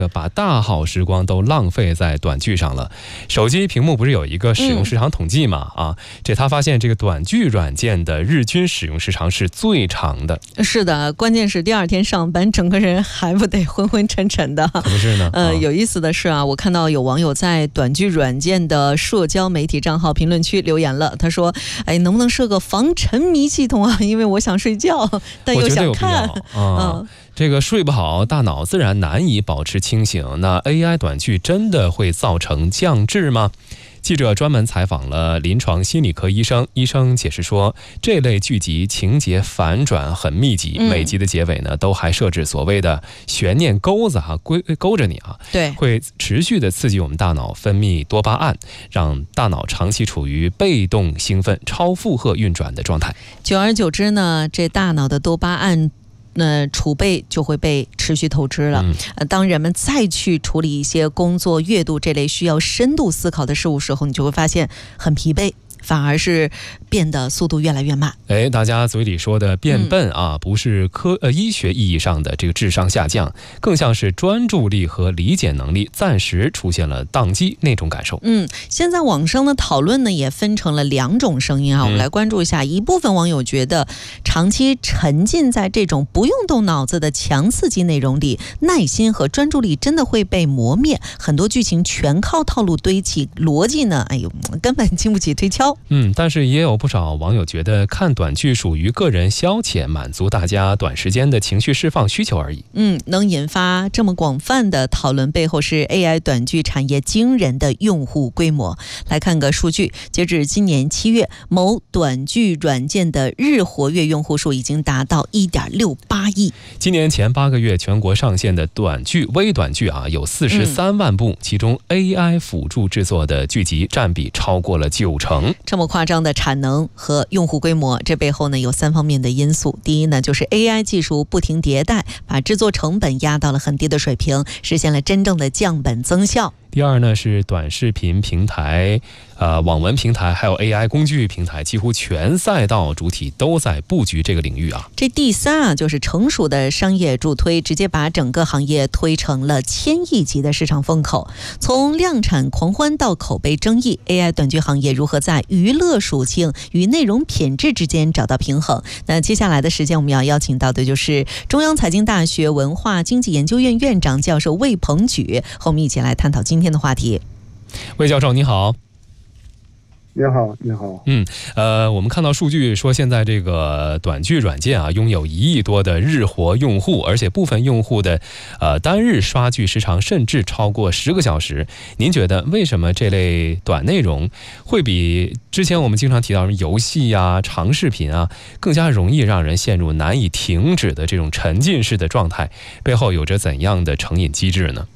把大好时光都浪费在短剧上了。手机屏幕不是有一个使用时长统计嘛？他发现这个短剧软件的日均使用时长是最长的。 是的，关键是第二天上班，整个人还不得昏昏沉沉的。 可不是呢。 有意思的是我看到有网友在短剧软件的社交媒体账号评论区留言了，他说：“能不能设个防沉迷系统啊？因为我想睡觉，但又想看。” 这个睡不好，大脑自然难以保持清醒。那 AI 短剧真的会造成降智吗？记者专门采访了临床心理科医生，医生解释说，这类剧集情节反转很密集，每集的结尾呢都还设置所谓的悬念钩子勾着你对， 会持续的刺激我们大脑分泌多巴胺，让大脑长期处于被动兴奋、超负荷运转的状态。 久而久之呢，这大脑的多巴胺储备就会被持续透支了。当人们再去处理一些工作、阅读这类需要深度思考的事物时候，你就会发现很疲惫，反而是变得速度越来越慢。 大家嘴里说的变笨不是医学意义上的这个智商下降，更像是专注力和理解能力暂时出现了宕机那种感受。 现在网上的讨论呢也分成了两种声音我们来关注一下。一部分网友觉得，长期沉浸在这种不用动脑子的强刺激内容里，耐心和专注力真的会被磨灭，很多剧情全靠套路堆砌，逻辑呢，根本经不起推敲。 但是也有不少网友觉得看短剧属于个人消遣，满足大家短时间的情绪释放需求而已。 能引发这么广泛的讨论背后是 AI 短剧产业惊人的用户规模。来看个数据，截至今年7月，某短剧软件的日活跃用户数已经达到 1.68 亿。 今年前8个月全国上线的短剧、微短剧有43万部，其中 AI 辅助制作的剧集占比超过了90%。 这么夸张的产能和用户规模，这背后呢有3方面的因素。第一呢，就是 AI 技术不停迭代，把制作成本压到了很低的水平，实现了真正的降本增效。 第二呢，是短视频平台、网文平台还有 AI 工具平台，几乎全赛道主体都在布局这个领域这第三就是成熟的商业助推，直接把整个行业推成了1000亿级的市场风口。从量产狂欢到口碑争议， AI 短剧行业如何在娱乐属性与内容品质之间找到平衡？那接下来的时间我们要邀请到的就是中央财经大学文化经济研究院院长教授魏鹏举，和我们一起来探讨今天的话题。 魏教授你好。 你好，你好。 我们看到数据说，现在这个短剧软件拥有1亿多的日活用户，而且部分用户的单日刷剧时长甚至超过10个小时。您觉得为什么这类短内容会比之前我们经常提到的游戏长视频更加容易让人陷入难以停止的这种沉浸式的状态？背后有着怎样的成瘾机制呢？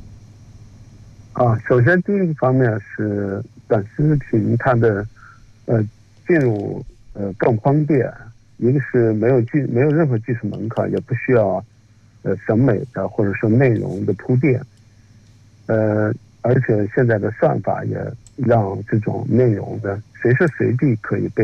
首先第一个方面是短视频它的进入更方便，一个是没有任何技术门槛，也不需要审美的或者说内容的铺垫，而且现在的算法也让这种内容的随时随地可以被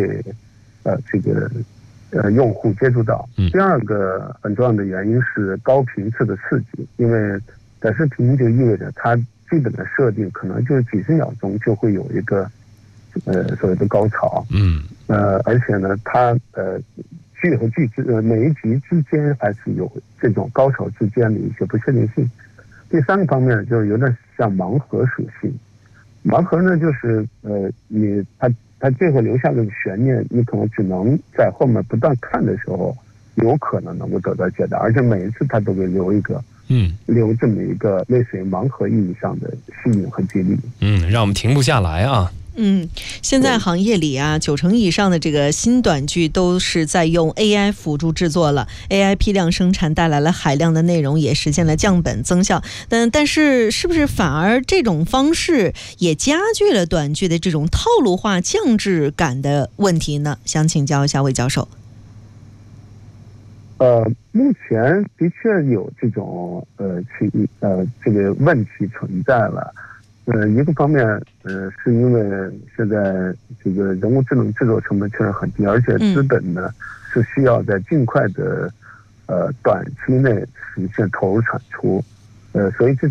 用户接触到。第二个很重要的原因是高频次的刺激，因为短视频就意味着它基本的设定可能就是几十秒钟就会有一个所谓的高潮，而且呢，它剧和剧每一集之间还是有这种高潮之间的一些不确定性。第三个方面就是有点像盲盒属性，盲盒呢就是它最后留下的悬念，你可能只能在后面不断看的时候有可能能够得到解答，而且每一次它都会留这么一个类似于盲盒意义上的吸引和激励， 让我们停不下来现在行业里90%以上的这个新短剧都是在用 AI 辅助制作了， AI 批量生产带来了海量的内容，也实现了降本增效。但是是不是反而这种方式也加剧了短剧的这种套路化降智感的问题呢？想请教一下魏教授。 目前的确有这种这个问题存在了。一个方面是因为现在这个人工智能制作成本确实很低，而且资本呢是需要在尽快的短期内实现投入产出，所以这